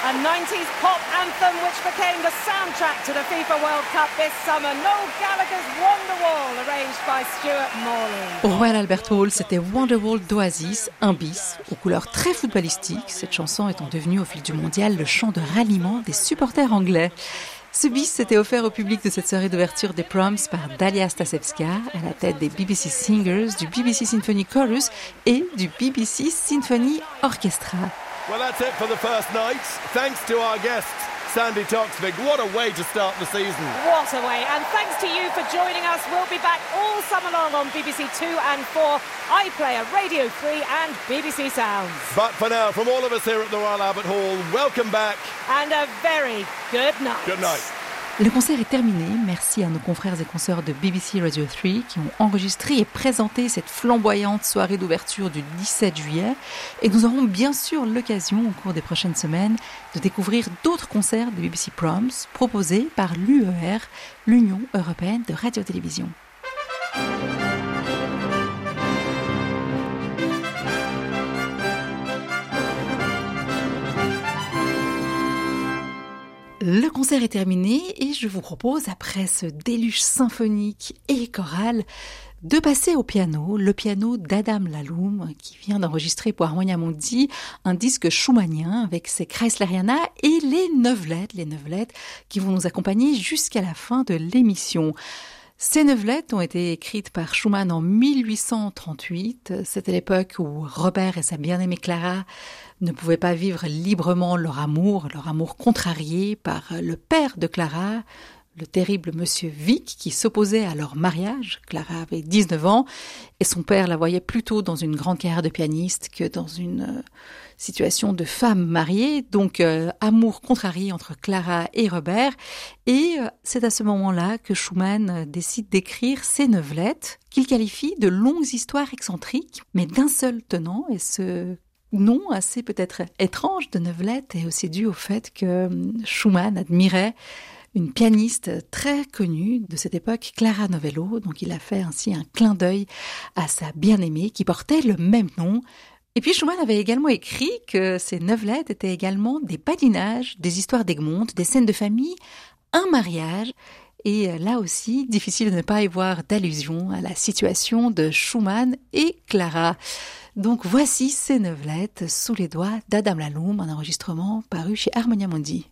A 90s pop anthem which became the soundtrack to the FIFA World Cup this summer. Noel Gallagher's Wonderwall, arranged by Stuart Morley. Au Royal Albert Hall, c'était Wonderwall d'Oasis, un bis, aux couleurs très footballistiques, cette chanson étant devenue au fil du mondial le chant de ralliement des supporters anglais. Ce bis s'était offert au public de cette soirée d'ouverture des Proms par Dalia Stasevska, à la tête des BBC Singers, du BBC Symphony Chorus et du BBC Symphony Orchestra. Well, that's it for the first night. Thanks to our guest, Sandy Toksvig. What a way to start the season. What a way. And thanks to you for joining us. We'll be back all summer long on BBC 2 and 4, iPlayer, Radio 3 and BBC Sounds. But for now, from all of us here at the Royal Albert Hall, welcome back. And a very good night. Good night. Le concert est terminé. Merci à nos confrères et consoeurs de BBC Radio 3 qui ont enregistré et présenté cette flamboyante soirée d'ouverture du 17 juillet. Et nous aurons bien sûr l'occasion, au cours des prochaines semaines, de découvrir d'autres concerts des BBC Proms proposés par l'UER, l'Union européenne de radio-télévision. Le concert est terminé et je vous propose, après ce déluge symphonique et choral, de passer au piano, le piano d'Adam Laloum, qui vient d'enregistrer pour Harmonia Mundi un disque schumannien avec ses Kreisleriana et les neuvelettes qui vont nous accompagner jusqu'à la fin de l'émission. Ces neuvelettes ont été écrites par Schumann en 1838. C'était l'époque où Robert et sa bien-aimée Clara ne pouvaient pas vivre librement leur amour contrarié par le père de Clara, le terrible monsieur Vic, qui s'opposait à leur mariage. Clara avait 19 ans et son père la voyait plutôt dans une grande carrière de pianiste que dans une situation de femme mariée. Donc amour contrarié entre Clara et Robert. Et c'est à ce moment-là que Schumann décide d'écrire ces neuvelettes qu'il qualifie de longues histoires excentriques, mais d'un seul tenant. Et ce nom assez peut-être étrange de neuvelette est aussi dû au fait que Schumann admirait une pianiste très connue de cette époque, Clara Novello. Donc il a fait ainsi un clin d'œil à sa bien-aimée qui portait le même nom. Et puis Schumann avait également écrit que ces neuvelettes étaient également des badinages, des histoires d'Egmont, des scènes de famille, un mariage. Et là aussi, difficile de ne pas y voir d'allusion à la situation de Schumann et Clara. Donc voici ces neuvelettes sous les doigts d'Adam Laloum, un enregistrement paru chez Harmonia Mundi.